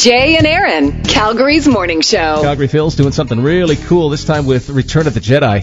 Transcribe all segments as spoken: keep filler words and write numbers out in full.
Jay and Aaron, Calgary's morning show. Calgary Phil's doing something really cool, this time with Return of the Jedi.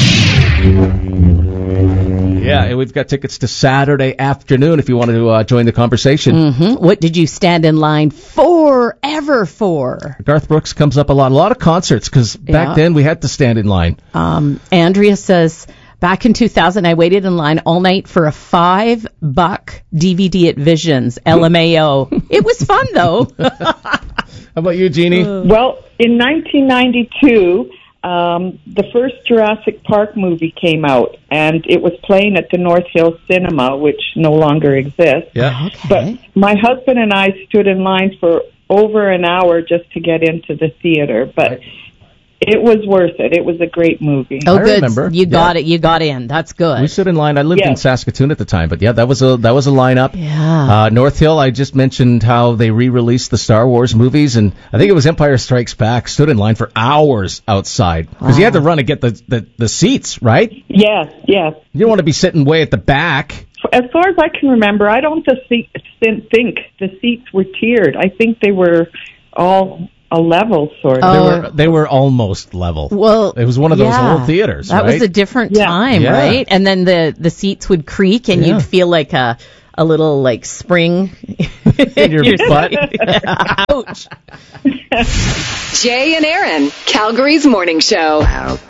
Yeah, and we've got tickets to Saturday afternoon if you want to uh, join the conversation. Mm-hmm. What did you stand in line forever for? Garth Brooks comes up a lot. A lot of concerts, because back Yeah. then we had to stand in line. Um, Andrea says, back in two thousand, I waited in line all night for a five buck D V D at Visions, L M A O. It was fun, though. How about you, Jeannie? Well, in nineteen ninety-two, um, the first Jurassic Park movie came out, and it was playing at the North Hill Cinema, which no longer exists. Yeah. Okay. But my husband and I stood in line for over an hour just to get into the theater, but Right. it was worth it. It was a great movie. Oh, I good. remember. You got Yeah. it. You got in. That's good. We stood in line. I lived in Yes. Saskatoon at the time, but yeah, that was a that was a lineup. Yeah. Uh, North Hill, I just mentioned how they re-released the Star Wars movies, and I think it was Empire Strikes Back. Stood in line for hours outside because you had to run to get the, the, the seats, right? Yes, yes. You don't want to be sitting way at the back. As far as I can remember, I don't just see, think the seats were tiered. I think they were all a level sort of. Oh. They were they were almost level. Well, It was one of those yeah. old theaters, That right? was a different Yeah. time, Yeah. right? And then the, the seats would creak, and Yeah. you'd feel like a a little like spring In your butt. Ouch. Jay and Aaron, Calgary's morning show.